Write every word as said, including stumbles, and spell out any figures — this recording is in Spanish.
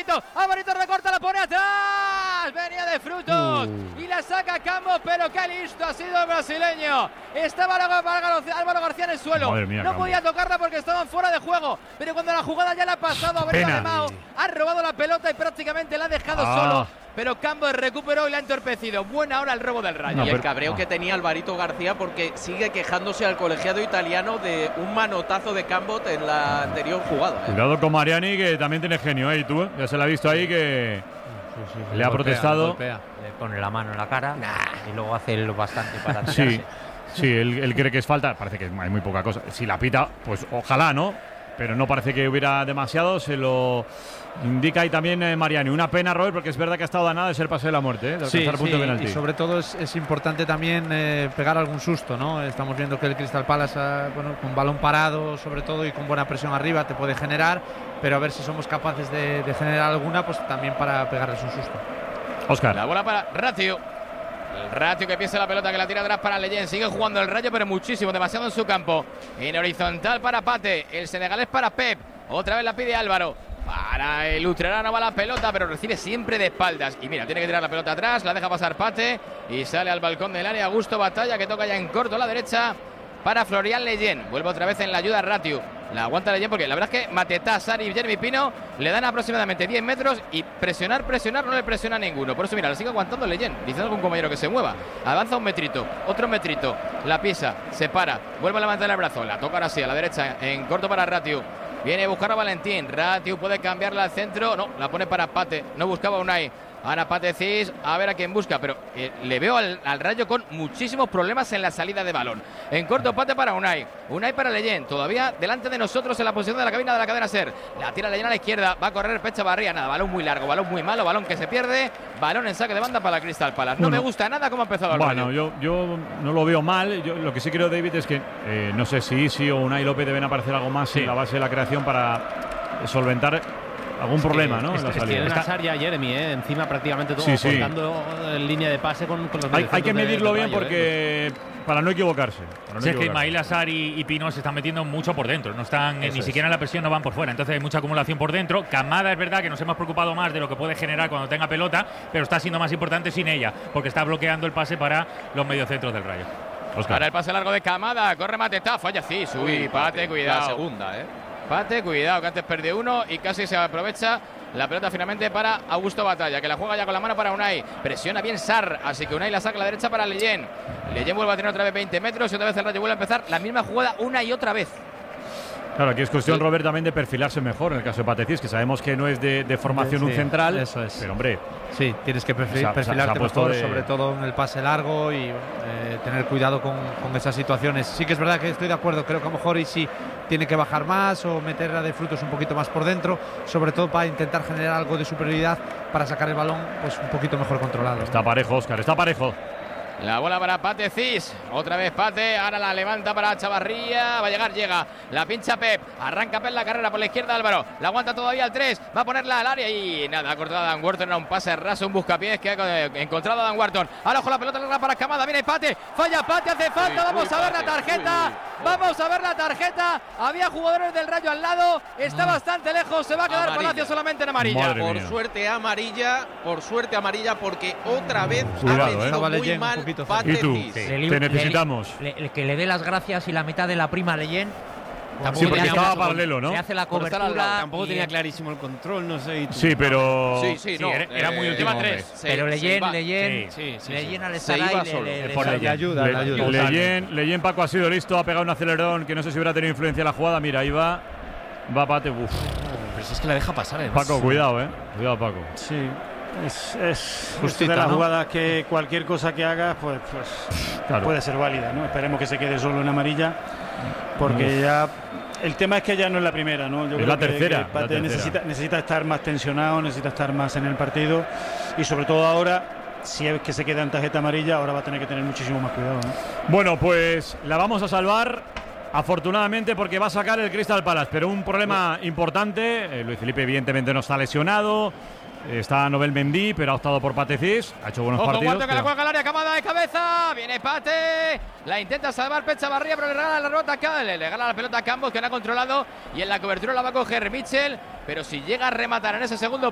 Alvarito. Alvarito recorta, la pone atrás. Venía de frutos. Uh. Y la saca Campos, pero qué listo ha sido el brasileño. Estaba Álvaro García en el suelo. Mía, no Campos. podía tocarla porque estaban fuera de juego. Pero cuando la jugada ya la ha pasado, ha venido de Mao, ha robado la pelota y prácticamente la ha dejado ah. solo. Pero Campos recuperó y la ha entorpecido. Buena hora el robo del Rayo. No, y el cabreo no. que tenía Alvarito García porque sigue quejándose al colegiado italiano de un manotazo de Campos en la anterior jugada. ¿eh? Cuidado con Mariani, que también tiene genio, ¿eh? Y tú, ya se la ha visto ahí que sí, sí, sí, le ha golpea, protestado. Golpea. Le pone la mano en la cara nah. y luego hace lo bastante para tirarse. Sí, sí él, él cree que es falta. Parece que hay muy poca cosa. Si la pita, pues ojalá, ¿no? Pero no parece que hubiera demasiado. Se lo indica ahí también eh, Mariani. Una pena, Robert, porque es verdad que ha estado a nada de ser pase de la muerte, ¿eh? De alcanzar sí, el punto sí, de penalti. Y sobre todo es, es importante también eh, pegar algún susto, ¿no? Estamos viendo que el Crystal Palace, eh, bueno, con balón parado sobre todo y con buena presión arriba te puede generar, pero a ver si somos capaces de, de generar alguna, pues también para pegarles un susto. Óscar. La bola para Ratio. El Ratio que piensa la pelota, que la tira atrás para Leyen. Sigue jugando el Rayo, pero muchísimo, demasiado en su campo. En horizontal para Pate. El senegalés para Pep. Otra vez la pide Álvaro. Para el utrerano va la pelota, pero recibe siempre de espaldas. Y mira, tiene que tirar la pelota atrás. La deja pasar Pate. Y sale al balcón del área Augusto Batalla, que toca ya en corto a la derecha para Florian Leyen. Vuelve otra vez en la ayuda Ratio. La aguanta Leyen porque la verdad es que Matetá, Sari y Jeremy Pino le dan aproximadamente diez metros y presionar, presionar no le presiona a ninguno. Por eso mira, le sigue aguantando Leyen, diciendo a algún compañero que se mueva. Avanza un metrito, otro metrito, la pisa, se para, vuelve a levantar el brazo, la toca ahora sí a la derecha, en corto para Ratio. Viene a buscar a Valentín, Ratio puede cambiarla al centro, no, la pone para Pate, no buscaba a Unai. Ahora Pate Cis, a ver a quién busca, pero eh, le veo al, al Rayo con muchísimos problemas en la salida de balón. En corto Pate para Unai, Unai para Leyen, todavía delante de nosotros en la posición de la cabina de la cadena SER. La tira Leyen a la izquierda, va a correr Pecha Barría, nada, balón muy largo, balón muy malo, balón que se pierde, balón en saque de banda para la Crystal Palace. No bueno, me gusta nada cómo ha empezado el bueno, Rayo. Bueno, yo, yo no lo veo mal, yo, lo que sí creo, David, es que eh, no sé si Isi o Unai López deben aparecer algo más sí. en la base de la creación para solventar algún es problema, ¿no? Es, en la es salida. que Nazar y a Jeremy, ¿eh? Encima prácticamente todo, sí, sí. cortando en línea de pase con, con los Hay, hay que medirlo de, bien Rayo, porque ¿eh? para no equivocarse. Para no sí, equivocarse. Es que Ismail Azar y, y Pino se están metiendo mucho por dentro, no están Eso ni es. siquiera en la presión, no van por fuera, entonces hay mucha acumulación por dentro. Camada es verdad que nos hemos preocupado más de lo que puede generar cuando tenga pelota, pero está siendo más importante sin ella, porque está bloqueando el pase para los mediocentros del Rayo. Oscar. Ahora el pase largo de Camada, corre Matetá, falla Cis, uy, Pate, cuidado. La segunda, eh. Pate, cuidado, que antes perdió uno y casi se aprovecha la pelota finalmente para Augusto Batalla, que la juega ya con la mano para Unai. Presiona bien Sar, así que Unai la saca a la derecha para Leyen. Leyen vuelve a tener otra vez veinte metros y otra vez el Rayo vuelve a empezar la misma jugada una y otra vez. Claro, aquí es cuestión, sí. Robert, también de perfilarse mejor en el caso de Pate Cis, que sabemos que no es de, de formación sí, un central. Eso es. Pero, hombre, sí, tienes que perfil, se, perfilarte se, se mejor, de... sobre todo en el pase largo y eh, tener cuidado con, con esas situaciones. Sí que es verdad que estoy de acuerdo, creo que a lo mejor y sí tiene que bajar más o meterla de frutos un poquito más por dentro, sobre todo para intentar generar algo de superioridad para sacar el balón pues un poquito mejor controlado. Está parejo, Óscar, está parejo. La bola para Pate Cis, otra vez Pate, ahora la levanta para Chavarría, va a llegar, llega, la pincha Pep, arranca Pep la carrera por la izquierda Álvaro, la aguanta todavía al tres, va a ponerla al área y nada, ha cortado a Dan Wharton, era un pase raso, un buscapiés que ha encontrado a Dan Wharton, ahora ojo la pelota larga para Camada, viene Pate, falla Pate, hace falta, uy, vamos uy, a ver Pate, la tarjeta, uy, uy. vamos a ver la tarjeta, había jugadores del Rayo al lado, está mm. bastante lejos, se va a quedar amarilla. Palacio solamente en amarilla. Madre por mía. suerte amarilla, por suerte amarilla, porque otra vez Cuidado, ha venido eh. muy mal. Pate ¿Y tú? Sí. Le, te necesitamos. Le, le, que le dé las gracias y la mitad de la prima Leyen. Sí, porque estaba paralelo, ¿no? Se hace la cobertura. Tampoco tenía clarísimo el control, no sé. Sí, pero. Sí, sí, no. Sí, era, era muy eh, último tres. Se, pero Leyen, se Leyen, sí, sí, Leyen sí. al estar ahí le, le, le, le, le ayuda, le ayuda. Leyen, Leyen, Paco ha sido listo, ha pegado un acelerón que no sé si hubiera tenido influencia en la jugada. Mira, ahí va. Va Pate. Uf. Pero si es que la deja pasar, además. Paco, cuidado, eh. Cuidado, Paco. Sí. Es, es Justita, de las ¿no? jugadas que cualquier cosa que hagas pues, pues claro. puede ser válida, ¿no? Esperemos que se quede solo en amarilla, porque Uf. ya el tema es que ya no es la primera, ¿no? Yo es creo la que, tercera, que Pate la tercera. Necesita, necesita estar más tensionado, necesita estar más en el partido y sobre todo ahora, si es que se queda en tarjeta amarilla, ahora va a tener que tener muchísimo más cuidado, ¿no? Bueno, pues la vamos a salvar. Afortunadamente, porque va a sacar el Crystal Palace, pero un problema sí. importante. Eh, Luis Felipe evidentemente no está lesionado. Está Nobel Mendy, pero ha optado por Pate Cis. Ha hecho buenos Ojo, partidos. Guardo que pero... la cuelga al área, Camada de cabeza. Viene Pate. La intenta salvar Pecha Barría, pero le regala la pelota a le regala la pelota a Campos, que no ha controlado. Y en la cobertura la va a coger Mitchell. Pero si llega a rematar en ese segundo